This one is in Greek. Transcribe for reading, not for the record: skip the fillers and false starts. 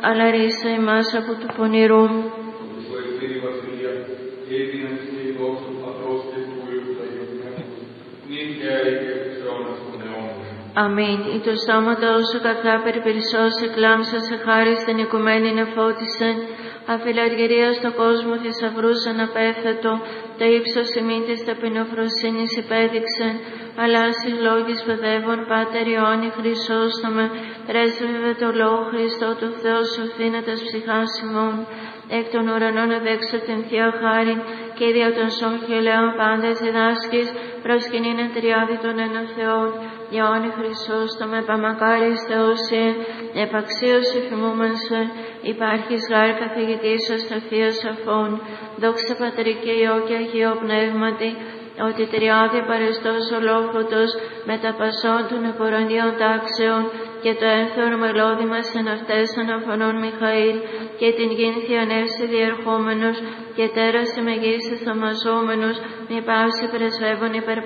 αλλά ρίσε ημάς από του πονηρού. Αμήν. Ή το σώματα όσο καθά περιπερισσός εκλάμψα σε χάρη στην οικουμένη νεφώτισεν, αφιλαργυρία στο κόσμο θησαυρούς αναπέφθετο, το ύψος ημίν της ταπεινοφροσύνης υπέδειξεν, αλλά στις λόγης παιδεύων Πάτερ Ιωάννη Χρυσόστομε, πρέσβευε το Λόγο Χριστό του Θεού σωθήνε τας ψυχάς ημών, εκ των ουρανών εδέξω την Θεία Χάριν και δια των σών χελαίων πάντες διδάσκεις, προσκυνήν εν τριάδι των ένα Θεών, Ιωάννη Χρυσόστομε, παμακάρις Θεόσιε, επαξίως εφημούμεν σε, υπάρχεις γάρ καθηγητής ως τα Θεία Σαφών, δόξα Πατρί και Υιό και Αγίο Πνεύματι, ότι τριάδι παρεστός ολόφωτος με τα πασών των επορανίων τάξεων και το ένθερο μελώδημα εν αυτές αναφωνών Μιχαήλ και την γην θειανεύση διερχόμενος και τέρασε με γης θαμαζόμενος μη πάση πρεσβεύων υπερ